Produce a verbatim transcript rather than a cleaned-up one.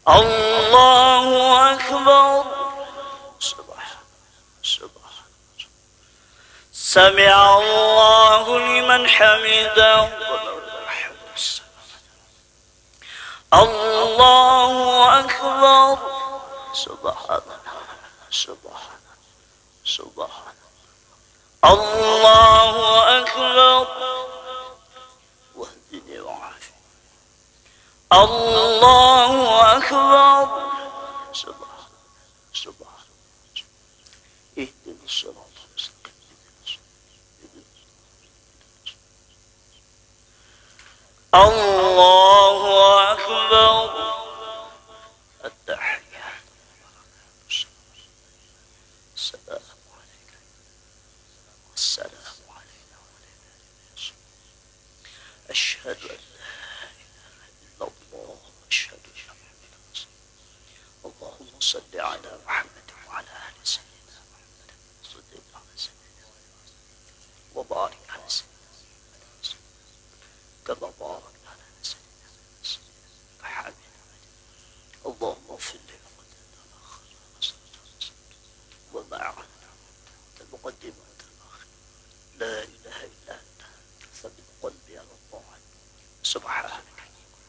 الله أكبر. سمع الله لمن حمده. الله أكبر. سبحان الله سبحان سبحان الله أكبر. واهدني وعافني. الله أكبر. سبحان سبحان اهدنا الصراط المستقيم. الله أكبر. التحيات. السلام عليك. السلام علينا وعلى أشهد أن لا إله إلا الله. أشهد أن محمدا رسول الله. اللهم صل على محمد وعلى آل سيدنا محمد. صل على سيدنا وبارك على سيدنا كما بارك على سيدنا محمد. اللهم اغفر لي وما عنا المقدمة والآخر. لا إله إلا أنت فمن قلبي على الله سبحانك.